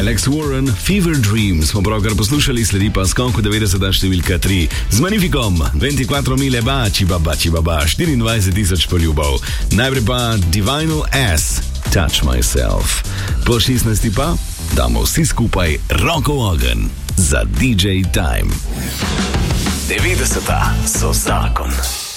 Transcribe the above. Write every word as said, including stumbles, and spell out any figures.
Alex Warren, Fever Dream smo pravkar poslušali, sledi pa skok v devetdeseta številka tri. Z Magnificom, dvajset mile bači baba, či baba, štiriindvajset tisoč poljubov. Najprej pa Divinal S, Touch Myself. Po šestnajsti pa damo vsi skupaj roko v ogenj za D J Time. devetdeseta so zakon.